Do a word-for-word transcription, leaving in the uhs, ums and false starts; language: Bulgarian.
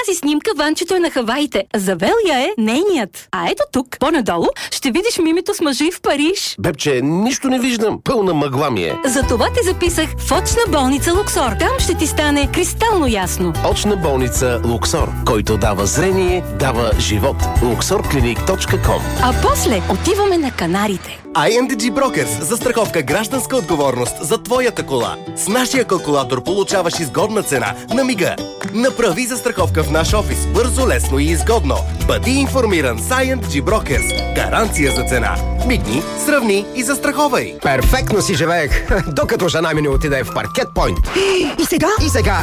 тази снимка Ванчето е на Хаваите. Завел я е нейният. А ето тук, по-надолу, ще видиш мимито с мъжи в Париж. Бебче, нищо не виждам. Пълна мъгла ми е. Затова те записах в очна болница Луксор. Там ще ти стане кристално ясно. Очна болница Луксор, който дава зрение, дава живот. луксор клиник точка ком. А после отиваме на Канарите. ай ен ди джи Brokers. Застраховка гражданска отговорност за твоята кола. С нашия калкулатор получаваш изгодна цена на мига. Направи застраховка в наш офис. Бързо, лесно и изгодно. Бъди информиран с ай ен ди джи Brokers. Гаранция за цена. Мигни, сравни и застраховай. Перфектно си живеех, докато жена ми не отиде в Паркет Пойнт. И сега? И сега